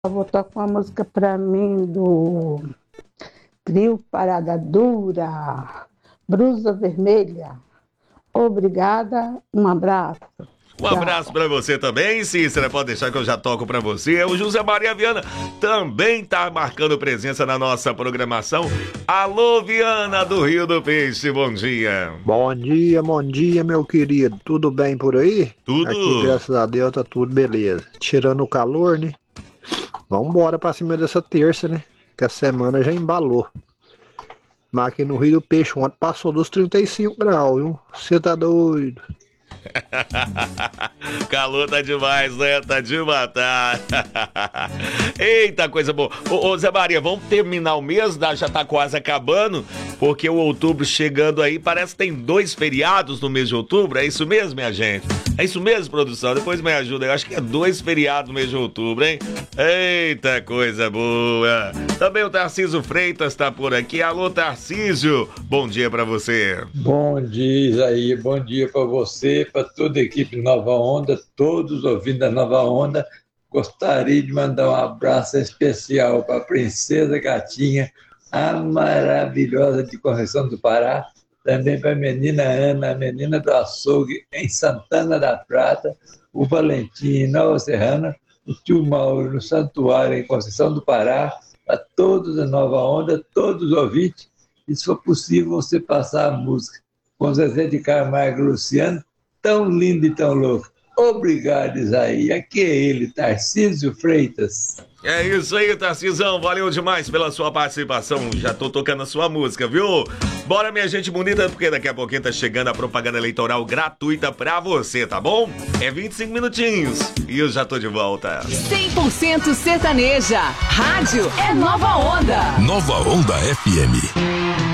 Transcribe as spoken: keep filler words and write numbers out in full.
Eu vou tocar uma música pra mim do trio Parada Dura, Brusa Vermelha. Obrigada, um abraço. Um abraço pra você também, Cícera, pode deixar que eu já toco pra você. O José Maria Viana também tá marcando presença na nossa programação. Alô, Viana do Rio do Peixe, bom dia. Bom dia, bom dia, meu querido. Tudo bem por aí? Tudo. Aqui, graças a Deus, tá tudo beleza. Tirando o calor, né? Vambora pra cima dessa terça, né? Que a semana já embalou. Mas aqui no Rio do Peixe, ontem passou dos trinta e cinco graus, viu? Você tá doido? Calor tá demais, né? Tá de matar. Eita, coisa boa. Ô, ô, Zé Maria, vamos terminar o mês, né? Já tá quase acabando, porque o outubro chegando aí, parece que tem dois feriados no mês de outubro. É isso mesmo, minha gente? É isso mesmo, produção? Depois me ajuda. Eu acho que é dois feriados no mês de outubro, hein? Eita, coisa boa. Também o Tarcísio Freitas tá por aqui. Alô, Tarcísio. Bom dia pra você. Bom dia, Isaí. Bom dia pra você, pra toda a equipe Nova Onda, todos ouvindo da Nova Onda. Gostaria de mandar um abraço especial para a Princesa Gatinha, a maravilhosa de Conceição do Pará, também para a menina Ana, a menina do açougue em Santana da Prata, o Valentim em Nova Serrana, o tio Mauro no Santuário em Conceição do Pará, a todos da Nova Onda, todos os ouvintes, e se for possível você passar a música com Zezé de Camargo e Luciano, tão lindo e tão louco. Obrigado, Isaí. Aqui é ele, Tarcísio Freitas. É isso aí, Tarcisão. Valeu demais pela sua participação. Já tô tocando a sua música, viu? Bora, minha gente bonita, porque daqui a pouquinho tá chegando a propaganda eleitoral gratuita pra você, tá bom? É vinte e cinco minutinhos e eu já tô de volta. cem por cento sertaneja. Rádio é Nova Onda. Nova Onda F M.